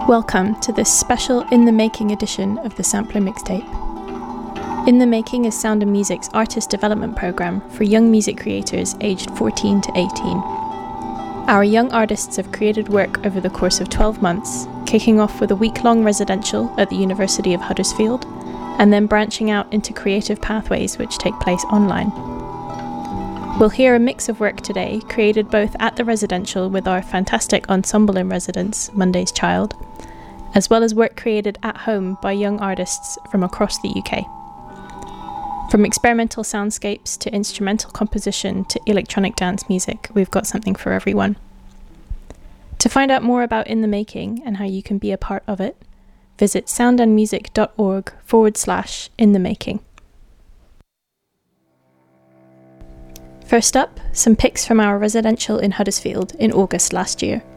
Welcome to this special In the Making edition of the Sampler Mixtape. In the Making is Sound and Music's artist development program for young music creators aged 14 to 18. Our young artists have created work over the course of 12 months, kicking off with a week-long residential at the University of Huddersfield, and then branching out into creative pathways which take place online. We'll hear a mix of work today, created both at the residential with our fantastic ensemble in residence, Monday's Child, as well as work created at home by young artists from across the UK. From experimental soundscapes to instrumental composition to electronic dance music, we've got something for everyone. To find out more about In the Making and how you can be a part of it, visit soundandmusic.org/inthemaking. First up, some pics from our residential in Huddersfield in August last year.